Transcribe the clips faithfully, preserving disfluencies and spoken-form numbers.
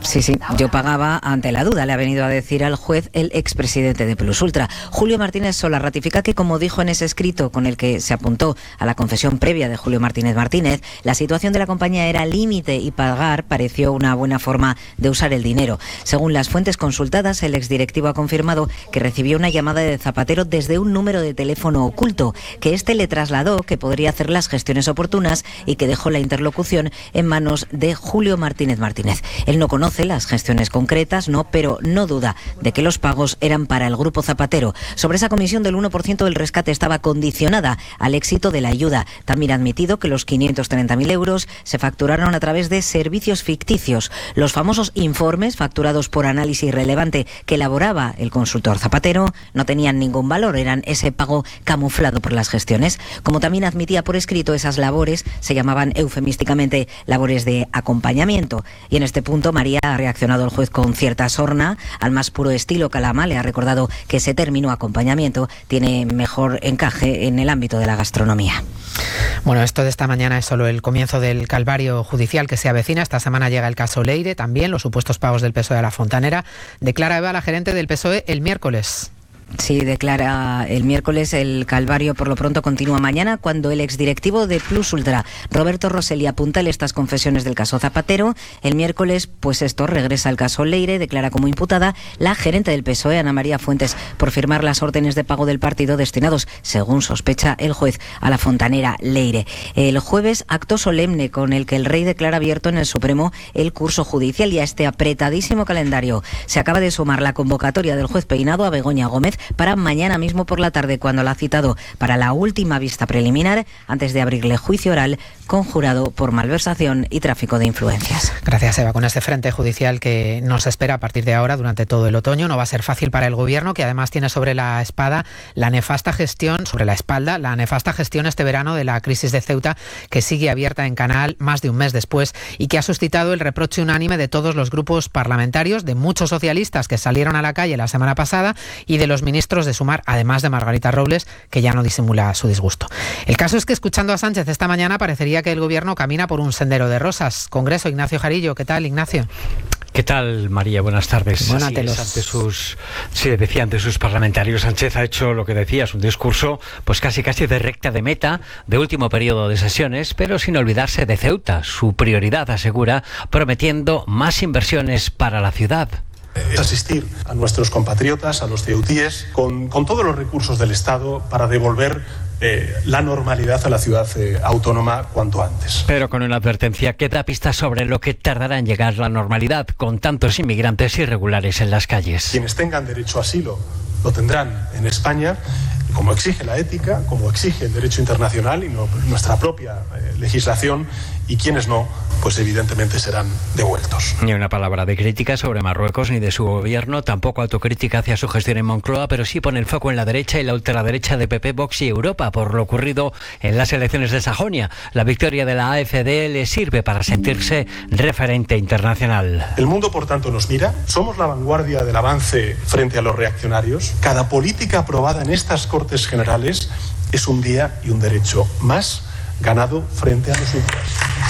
Sí, sí, yo pagaba ante la duda, le ha venido a decir al juez el expresidente de Plus Ultra. Julio Martínez Sola ratifica que, como dijo en ese escrito con el que se apuntó a la confesión previa de Julio Martínez Martínez, la situación de la compañía era límite y pagar pareció una buena forma de usar el dinero. Según las fuentes consultadas, el exdirectivo ha confirmado que recibió una llamada de Zapatero desde un número de teléfono oculto, que éste le trasladó que podría hacer las gestiones oportunas y que dejó la interlocución en manos de Julio Martínez Martínez. Él no conoce las gestiones concretas, no, pero no duda de que los pagos eran para el Grupo Zapatero. Sobre esa comisión del uno por ciento del rescate estaba condicionada al éxito de la ayuda. También ha admitido que los quinientos treinta mil euros se facturaron a través de servicios ficticios. Los famosos informes facturados por Análisis Relevante que elaboraba el consultor Zapatero no tenían ningún valor, eran ese pago camuflado por las gestiones. Como también admitía por escrito, esas labores se llamaban eufemísticamente labores de acompañamiento. Y en este punto, María, ha reaccionado el juez con cierta sorna. Al más puro estilo Calama, le ha recordado que ese término acompañamiento tiene mejor encaje en el ámbito de la gastronomía. Bueno, esto de esta mañana es solo el comienzo del calvario judicial que se avecina. Esta semana llega el caso Leire, también los supuestos pagos del P S O E a la Fontanera. Declara Eva, la gerente del P S O E, el miércoles. Sí, declara el miércoles. El calvario por lo pronto continúa mañana, cuando el exdirectivo de Plus Ultra, Roberto Rosselli, apuntale estas confesiones del caso Zapatero. El miércoles, pues esto, regresa al caso Leire, declara como imputada la gerente del P S O E, Ana María Fuentes, por firmar las órdenes de pago del partido destinados, según sospecha el juez, a la fontanera Leire. El jueves, acto solemne con el que el rey declara abierto en el Supremo el curso judicial, y a este apretadísimo calendario se acaba de sumar la convocatoria del juez Peinado a Begoña Gómez para mañana mismo por la tarde, cuando la ha citado para la última vista preliminar antes de abrirle juicio oral conjurado por malversación y tráfico de influencias. Gracias, Eva. Con este frente judicial que nos espera a partir de ahora durante todo el otoño, no va a ser fácil para el Gobierno, que además tiene sobre la espada la nefasta gestión, sobre la espalda, la nefasta gestión este verano de la crisis de Ceuta, que sigue abierta en Canal más de un mes después y que ha suscitado el reproche unánime de todos los grupos parlamentarios, de muchos socialistas que salieron a la calle la semana pasada y de los ministros de Sumar, además de Margarita Robles, que ya no disimula su disgusto. El caso es que, escuchando a Sánchez esta mañana, parecería que el Gobierno camina por un sendero de rosas. Congreso, Ignacio Jarillo. ¿Qué tal, Ignacio? ¿Qué tal, María? Buenas tardes. Bueno, ante los... ante sus, sí, decía, ante sus parlamentarios, Sánchez ha hecho lo que decías, un discurso pues casi casi de recta de meta, de último periodo de sesiones, pero sin olvidarse de Ceuta, su prioridad, asegura, prometiendo más inversiones para la ciudad. Es asistir a nuestros compatriotas, a los ceutíes, con, con todos los recursos del Estado para devolver eh, la normalidad a la ciudad eh, autónoma cuanto antes. Pero con una advertencia que da pistas sobre lo que tardará en llegar la normalidad, con tantos inmigrantes irregulares en las calles. Quienes tengan derecho a asilo lo tendrán en España, como exige la ética, como exige el derecho internacional y no, nuestra propia eh, legislación, y quienes no, pues evidentemente serán devueltos. Ni una palabra de crítica sobre Marruecos ni de su gobierno, tampoco autocrítica hacia su gestión en Moncloa, pero sí pone el foco en la derecha y la ultraderecha de P P, Vox y Europa por lo ocurrido en las elecciones de Sajonia. La victoria de la A F D le sirve para sentirse referente internacional. El mundo, por tanto, nos mira. Somos la vanguardia del avance frente a los reaccionarios. Cada política aprobada en estas Cortes Generales es un día y un derecho más ganado frente a nosotros.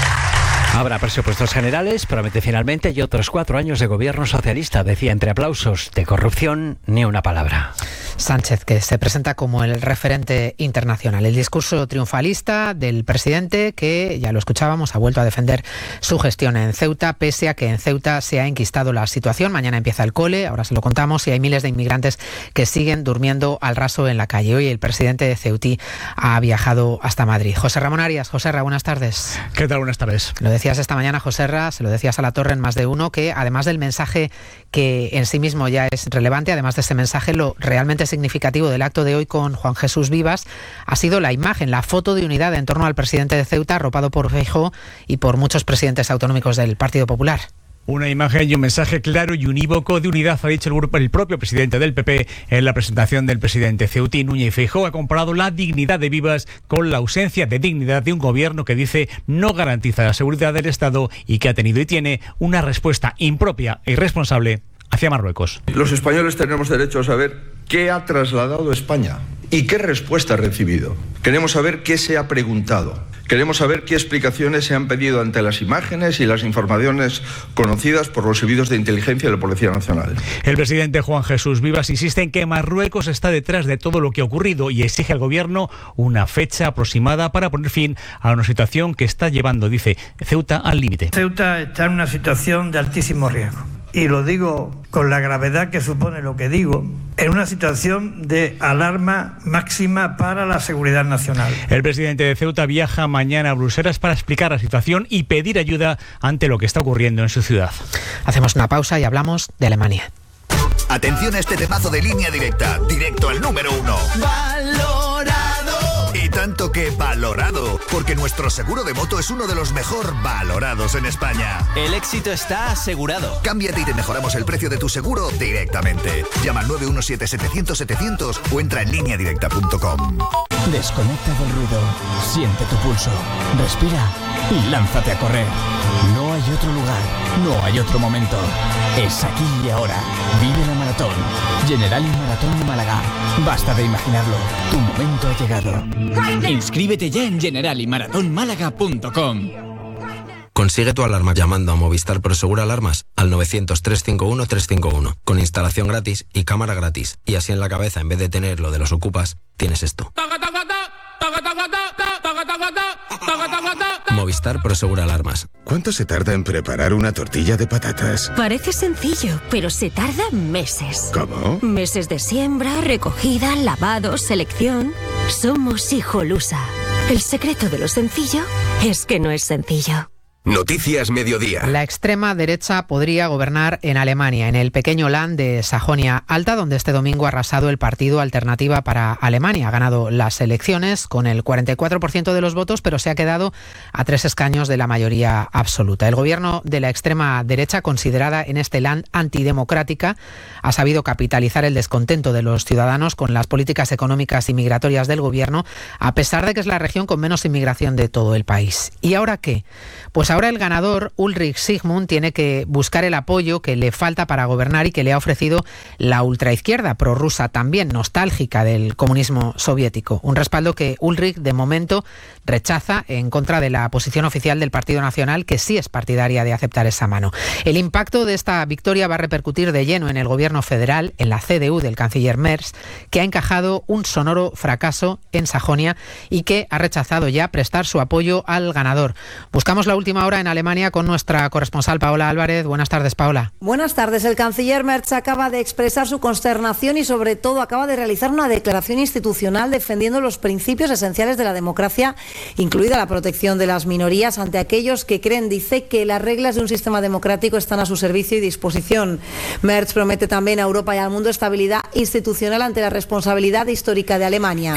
Habrá presupuestos generales, promete finalmente, y otros cuatro años de gobierno socialista, decía entre aplausos. De corrupción, ni una palabra. Sánchez, que se presenta como el referente internacional. El discurso triunfalista del presidente, que ya lo escuchábamos, ha vuelto a defender su gestión en Ceuta, pese a que en Ceuta se ha enquistado la situación. Mañana empieza el cole, ahora se lo contamos, y hay miles de inmigrantes que siguen durmiendo al raso en la calle. Hoy el presidente de Ceutí ha viajado hasta Madrid. José Ramón Arias. José Ra, buenas tardes. ¿Qué tal? Buenas tardes. Lo decías esta mañana, José Ra, se lo decías a la torre en Más de Uno, que además del mensaje que en sí mismo ya es relevante, además de ese mensaje, lo realmente significativo del acto de hoy con Juan Jesús Vivas ha sido la imagen, la foto de unidad en torno al presidente de Ceuta, arropado por Feijóo y por muchos presidentes autonómicos del Partido Popular. Una imagen y un mensaje claro y unívoco de unidad, ha dicho el, grupo, el propio presidente del P P en la presentación del presidente ceutí. Núñez Feijóo ha comparado la dignidad de Vivas con la ausencia de dignidad de un gobierno que dice no garantiza la seguridad del Estado y que ha tenido y tiene una respuesta impropia e irresponsable hacia Marruecos. Los españoles tenemos derecho a saber qué ha trasladado España y qué respuesta ha recibido. Queremos saber qué se ha preguntado. Queremos saber qué explicaciones se han pedido ante las imágenes y las informaciones conocidas por los servicios de inteligencia de la Policía Nacional. El presidente Juan Jesús Vivas insiste en que Marruecos está detrás de todo lo que ha ocurrido y exige al gobierno una fecha aproximada para poner fin a una situación que está llevando, dice, Ceuta al límite. Ceuta está en una situación de altísimo riesgo. Y lo digo con la gravedad que supone lo que digo, en una situación de alarma máxima para la seguridad nacional. El presidente de Ceuta viaja mañana a Bruselas para explicar la situación y pedir ayuda ante lo que está ocurriendo en su ciudad. Hacemos una pausa y hablamos de Alemania. Atención a este temazo de Línea Directa, directo al número uno. ¡Valorado! Y tanto que valorado, porque nuestro seguro de moto es uno de los mejor valorados en España. El éxito está asegurado. Cámbiate y te mejoramos el precio de tu seguro directamente. Llama al nueve uno siete, setecientos, setecientos o entra en línea directa punto com. Desconecta del ruido, siente tu pulso, respira y lánzate a correr. No hay otro lugar, no hay otro momento. Es aquí y ahora. Vive la maratón. Generali Maratón de Málaga. Basta de imaginarlo. Tu momento ha llegado. Inscríbete ya en generali maratón málaga punto com. Consigue tu alarma llamando a Movistar Prosegura Alarmas al novecientos, trescientos cincuenta y uno, trescientos cincuenta y uno, con instalación gratis y cámara gratis. Y así en la cabeza, en vez de tener lo de los ocupas, tienes esto. Movistar Prosegura Alarmas. ¿Cuánto se tarda en preparar una tortilla de patatas? Parece sencillo, pero se tarda meses. ¿Cómo? Meses de siembra, recogida, lavado, selección. Somos Hijolusa. El secreto de lo sencillo es que no es sencillo. Noticias Mediodía. La extrema derecha podría gobernar en Alemania, en el pequeño Land de Sajonia Alta, donde este domingo ha arrasado el partido Alternativa para Alemania. Ha ganado las elecciones con el cuarenta y cuatro por ciento de los votos, pero se ha quedado a tres escaños de la mayoría absoluta. El gobierno de la extrema derecha, considerada en este Land antidemocrática, ha sabido capitalizar el descontento de los ciudadanos con las políticas económicas y migratorias del gobierno, a pesar de que es la región con menos inmigración de todo el país. ¿Y ahora qué? Pues ahora el ganador, Ulrich Sigmund, tiene que buscar el apoyo que le falta para gobernar y que le ha ofrecido la ultraizquierda prorrusa, también nostálgica del comunismo soviético. Un respaldo que Ulrich, de momento, rechaza en contra de la posición oficial del Partido Nacional, que sí es partidaria de aceptar esa mano. El impacto de esta victoria va a repercutir de lleno en el gobierno federal, en la C D U del canciller Merz, que ha encajado un sonoro fracaso en Sajonia y que ha rechazado ya prestar su apoyo al ganador. Buscamos la última hora en Alemania con nuestra corresponsal Paola Álvarez. Buenas tardes, Paola. Buenas tardes. El canciller Merz acaba de expresar su consternación y sobre todo acaba de realizar una declaración institucional defendiendo los principios esenciales de la democracia, incluida la protección de las minorías ante aquellos que creen, dice, que las reglas de un sistema democrático están a su servicio y disposición. Merz promete también a Europa y al mundo estabilidad institucional ante la responsabilidad histórica de Alemania.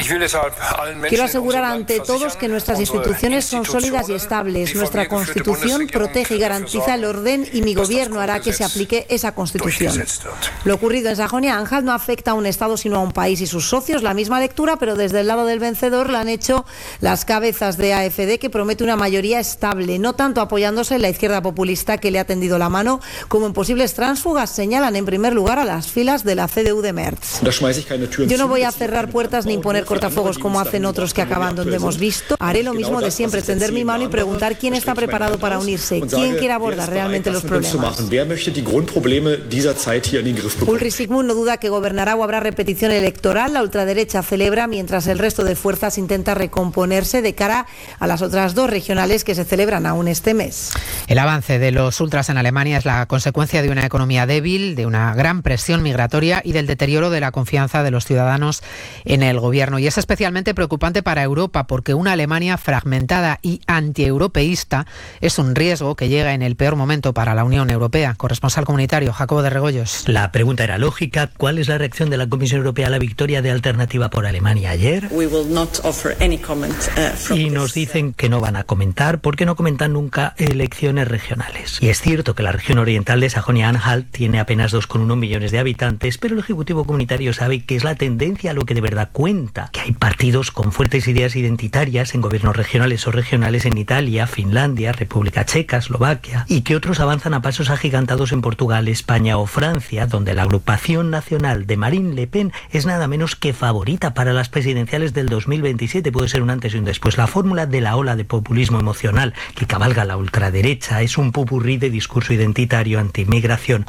Quiero asegurar ante todos que nuestras instituciones son sólidas y estables. Nuestra Constitución protege y garantiza el orden y mi gobierno hará que se aplique esa Constitución. Lo ocurrido en Sajonia-Anhalt no afecta a un Estado sino a un país y sus socios. La misma lectura, pero desde el lado del vencedor la han hecho las cabezas de A F D, que promete una mayoría estable, no tanto apoyándose en la izquierda populista que le ha tendido la mano, como en posibles tránsfugas. Señalan en primer lugar a las filas de la C D U de Merz. Yo no voy a cerrar puertas ni imponer cortafuegos como hacen otros que acaban donde hemos visto. Haré lo mismo de siempre, tender mi mano y preguntar quién está preparado para unirse, quién quiere abordar realmente los problemas. Ulrich Sigmund no duda que gobernará o habrá repetición electoral. La ultraderecha celebra mientras el resto de fuerzas intenta recomponerse de cara a las otras dos regionales que se celebran aún este mes. El avance de los ultras en Alemania es la consecuencia de una economía débil, de una gran presión migratoria y del deterioro de la confianza de los ciudadanos en el gobierno. Y es especialmente preocupante para Europa porque una Alemania fragmentada y antieuropeísta es un riesgo que llega en el peor momento para la Unión Europea. Corresponsal comunitario, Jacobo de Regoyos. La pregunta era lógica. ¿Cuál es la reacción de la Comisión Europea a la victoria de Alternativa por Alemania ayer? Y nos dicen que no van a comentar porque no comentan nunca elecciones regionales. Y es cierto que la región oriental de Sajonia-Anhalt tiene apenas dos coma uno millones de habitantes, pero el Ejecutivo Comunitario sabe que es la tendencia lo que de verdad cuenta, que hay partidos con fuertes ideas identitarias en gobiernos regionales o regionales en Italia, Finlandia, República Checa, Eslovaquia, y que otros avanzan a pasos agigantados en Portugal, España o Francia, donde la agrupación nacional de Marine Le Pen es nada menos que favorita para las presidenciales del dos mil veintisiete. Puede ser un antes y un después. La fórmula de la ola de populismo emocional que cabalga la ultraderecha es un popurrí de discurso identitario, antiinmigración,